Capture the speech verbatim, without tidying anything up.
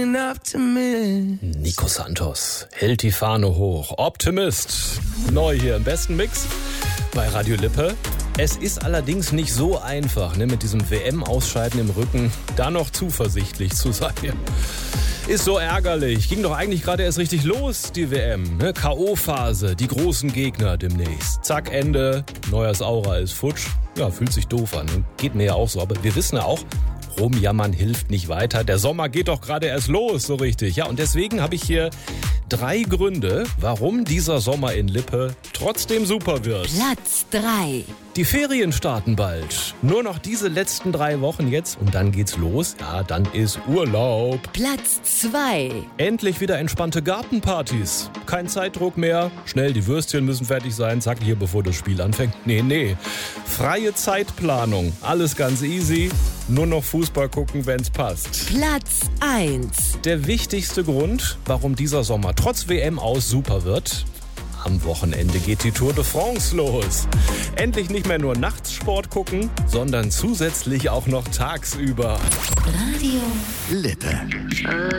an optimist. Nico Santos hält die Fahne hoch. Optimist. Neu hier im besten Mix bei Radio Lippe. Es ist allerdings nicht so einfach, ne, mit diesem W M-Ausscheiden im Rücken da noch zuversichtlich zu sein. Ist so ärgerlich. Ging doch eigentlich gerade erst richtig los, die W M. Ne? K O-Phase, die großen Gegner demnächst. Zack, Ende. Neuers Aura ist futsch. Ja, fühlt sich doof an. Geht mir ja auch so. Aber wir wissen ja auch, rumjammern hilft nicht weiter. Der Sommer geht doch gerade erst los, so richtig. Ja, und deswegen habe ich hier drei Gründe, warum dieser Sommer in Lippe trotzdem super wird. Platz drei. Die Ferien starten bald. Nur noch diese letzten drei Wochen jetzt und dann geht's los. Ja, dann ist Urlaub. Platz zwei. Endlich wieder entspannte Gartenpartys. Kein Zeitdruck mehr. Schnell, die Würstchen müssen fertig sein. Zack, hier, bevor das Spiel anfängt. Nee, nee. Freie Zeitplanung. Alles ganz easy. Nur noch Fußball gucken, wenn's passt. Platz eins. Der wichtigste Grund, warum dieser Sommer trotz W M aus super wird: am Wochenende geht die Tour de France los. Endlich nicht mehr nur nachts Sport gucken, sondern zusätzlich auch noch tagsüber. Radio Lippe.